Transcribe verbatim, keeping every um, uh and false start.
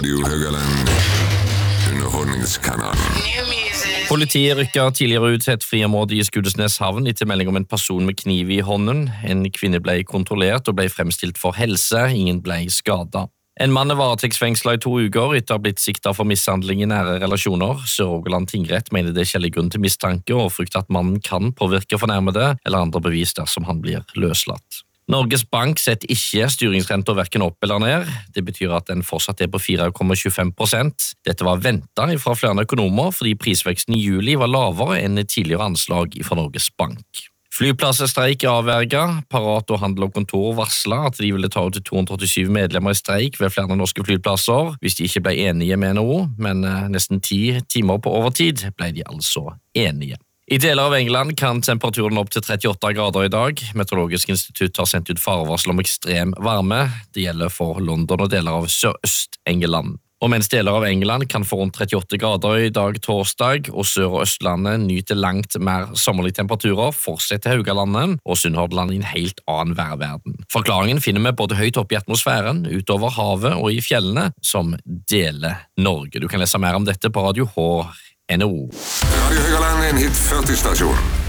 Radio Høgaland, underholdningskanalen. Politiet rykket tidligere ut til et friområde i Skudenes havn etter melding om en person med kniv i hånden. En kvinne ble kontrollert og ble fremstilt for helse, ingen ble skadet. En mann er varetektsfengslet i to uker etter å ha blitt siktet for mishandling i nære relasjoner. Sør-Rogaland tingrett mener det er skjellig grunn til mistanke og frykter at mannen kan påvirke fornærmede eller andre bevis dersom han blir løslatt. Norges Bank setter ikke styringsrenta hverken opp eller ned. Det betyr at den fortsatt er på fire komma tjuefem prosent. Dette var ventet fra flere økonomer fordi prisveksten i juli var lavere enn tidligere anslag fra Norges Bank. Flyplassestreik er avverget. Parat og Handel og Kontor varslet at de ville ta ut to hundre åttisju medlemmer i streik ved flere norske flyplasser hvis de ikke ble enige med N H O, men nesten ti timer på overtid ble de altså enige. I deler av England kan temperaturen opp til trettiåtte grader i dag. Meteorologisk institutt har sendt ut farevarsel om ekstrem varme. Det gjelder for London og deler av Sørøst-England. Og mens deler av England kan få rundt trettiåtte grader i dag torsdag, og Sør- og Østlandet nyter langt mer sommerlige temperaturer, fortsetter Haugalandet og Sunnhordland i en helt annen værverden. Forklaringen finner vi både høyt oppe i atmosfæren, utover havet og i fjellene, som deler Norge. Du kan lese mer om dette på Radio H N O. Radio Høgaland er en hit førti-stasjon.